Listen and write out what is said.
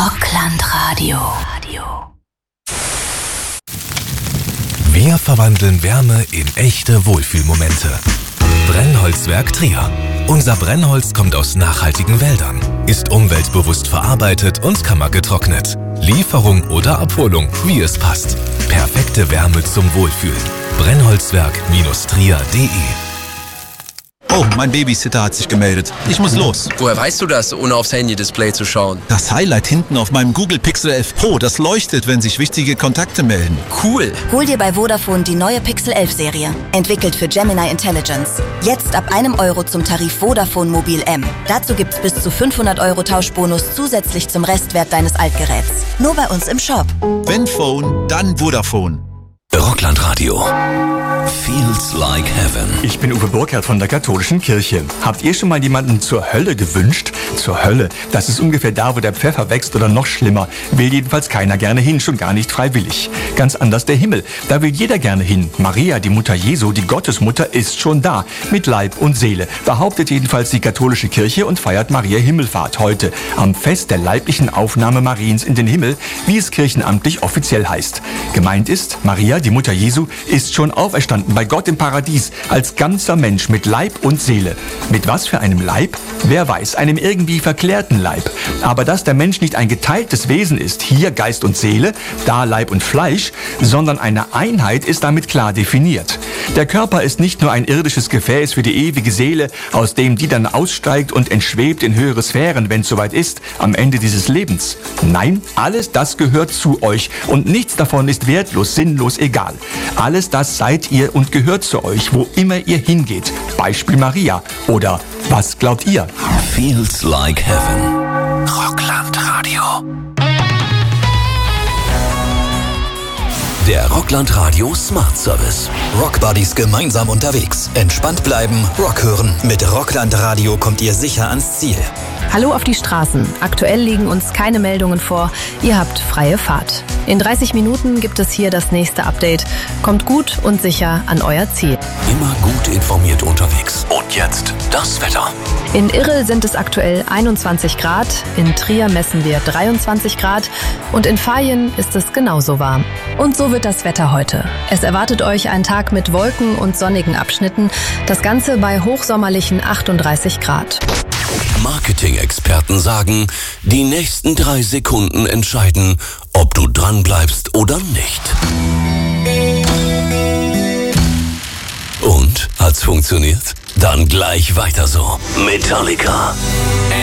Rockland-Radio. Wir verwandeln Wärme in echte Wohlfühlmomente. Brennholzwerk Trier. Unser Brennholz kommt aus nachhaltigen Wäldern, ist umweltbewusst verarbeitet und kammergetrocknet. Lieferung oder Abholung, wie es passt. Perfekte Wärme zum Wohlfühlen. Brennholzwerk-trier.de. Oh, mein Babysitter hat sich gemeldet. Ich muss los. Woher weißt du das, ohne aufs Handy-Display zu schauen? Das Highlight hinten auf meinem Google Pixel 11 Pro, das leuchtet, wenn sich wichtige Kontakte melden. Cool. Hol dir bei Vodafone die neue Pixel 11 Serie. Entwickelt für Gemini Intelligence. Jetzt ab €1 zum Tarif Vodafone Mobil M. Dazu gibt's bis zu 500 € Tauschbonus zusätzlich zum Restwert deines Altgeräts. Nur bei uns im Shop. Wenn Phone, dann Vodafone. Rockland-Radio. Feels like heaven. Ich bin Uwe Burkhardt von der katholischen Kirche. Habt ihr schon mal jemanden zur Hölle gewünscht? Zur Hölle? Das ist ungefähr da, wo der Pfeffer wächst oder noch schlimmer. Will jedenfalls keiner gerne hin, schon gar nicht freiwillig. Ganz anders der Himmel. Da will jeder gerne hin. Maria, die Mutter Jesu, die Gottesmutter, ist schon da. Mit Leib und Seele. Behauptet jedenfalls die katholische Kirche und feiert Maria Himmelfahrt heute. Am Fest der leiblichen Aufnahme Mariens in den Himmel, wie es kirchenamtlich offiziell heißt. Gemeint ist, Maria, die Mutter Jesu, ist schon auferstanden bei Gott im Paradies, als ganzer Mensch mit Leib und Seele. Mit was für einem Leib? Wer weiß, einem irgendwie verklärten Leib. Aber dass der Mensch nicht ein geteiltes Wesen ist, hier Geist und Seele, da Leib und Fleisch, sondern eine Einheit ist damit klar definiert. Der Körper ist nicht nur ein irdisches Gefäß für die ewige Seele, aus dem die dann aussteigt und entschwebt in höhere Sphären, wenn es soweit ist, am Ende dieses Lebens. Nein, alles das gehört zu euch und nichts davon ist wertlos, sinnlos, egal. Alles das seid ihr und gehört zu euch, wo immer ihr hingeht. Beispiel Maria. Oder was glaubt ihr? Feels like heaven. Rockland-Radio. Der Rockland-Radio Smart Service. Rockbuddies gemeinsam unterwegs. Entspannt bleiben, Rock hören. Mit Rockland-Radio kommt ihr sicher ans Ziel. Hallo auf die Straßen. Aktuell liegen uns keine Meldungen vor. Ihr habt freie Fahrt. In 30 Minuten gibt es hier das nächste Update. Kommt gut und sicher an euer Ziel. Immer gut informiert unterwegs. Und jetzt das Wetter. In Irrel sind es aktuell 21 Grad, in Trier messen wir 23 Grad und in Vaihingen ist es genauso warm. Und so wird das Wetter heute. Es erwartet euch ein Tag mit Wolken und sonnigen Abschnitten, das Ganze bei hochsommerlichen 38 Grad. Marketing-Experten sagen, die nächsten 3 Sekunden entscheiden, ob du dran bleibst oder nicht. Und? Hat's funktioniert? Dann gleich weiter so. Metallica.